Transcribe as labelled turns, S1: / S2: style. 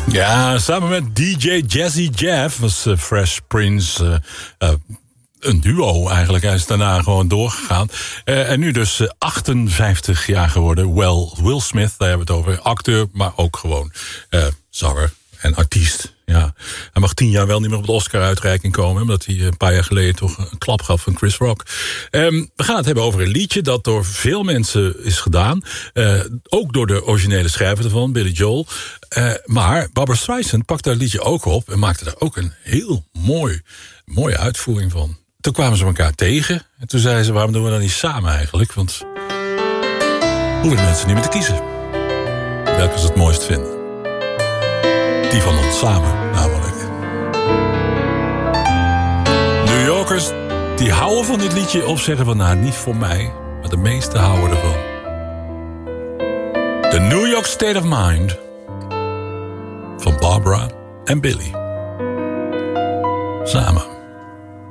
S1: Ja, samen met DJ Jazzy Jeff was Fresh Prince een duo eigenlijk. Hij is daarna gewoon doorgegaan. En nu dus 58 jaar geworden. Will Smith, daar hebben we het over. Acteur, maar ook gewoon zanger en artiest. Ja. Hij mag 10 jaar wel niet meer op de Oscar-uitreiking komen, omdat hij een paar jaar geleden toch een klap gaf van Chris Rock. We gaan het hebben over een liedje dat door veel mensen is gedaan. Ook door de originele schrijver ervan, Billy Joel. Maar Barbra Streisand pakte dat liedje ook op en maakte daar ook een heel mooie uitvoering van. Toen kwamen ze elkaar tegen en toen zeiden ze, waarom doen we dat niet samen eigenlijk? Want hoeven mensen niet meer te kiezen welke ze het mooist vinden. Die van ons samen, namelijk. New Yorkers, die houden van dit liedje of zeggen van, nou, niet voor mij, maar de meesten houden ervan. The New York State of Mind van Barbara en Billy. Samen.